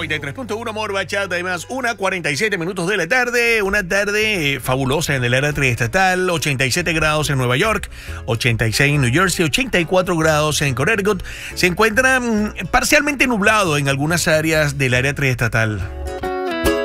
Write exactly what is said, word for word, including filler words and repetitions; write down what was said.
noventa y tres punto uno Amor Bachata, además, una cuarenta y siete minutos de la tarde, una tarde eh, fabulosa en el área triestatal, ochenta y siete grados en Nueva York, ochenta y seis en New Jersey, ochenta y cuatro grados en Connecticut. Se encuentra mm, parcialmente nublado en algunas áreas del área triestatal.